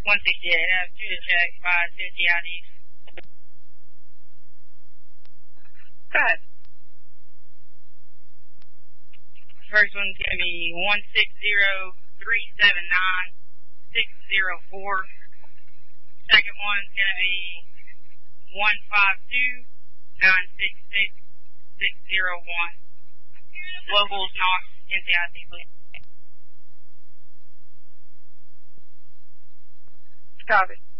168, I have 2 to check, 550 IDs. Go ahead. First one's going to be 160-379-604. Second one's going to be 152-966-601. Locals, Knox, NCIC, please. Copy.